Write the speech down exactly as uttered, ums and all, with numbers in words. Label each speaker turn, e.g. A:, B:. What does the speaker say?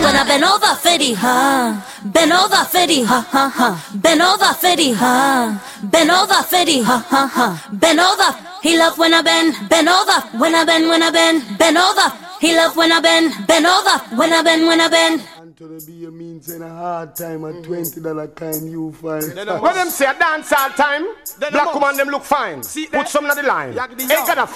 A: when I bend over fitty, huh? Bend over fitty, ha ha ha. Bend over fitty, huh? Bend over fitty, ha ha ha. Bend over. He love when I bend, bend over. When I bend, when I bend, bend over. He love when I bend, bend over. When I bend, when I bend.
B: To the be a means in a hard time at twenty dollar kind you find.
C: When them say a dance all time, black woman them look fine. Put some on the line. Ain't gonna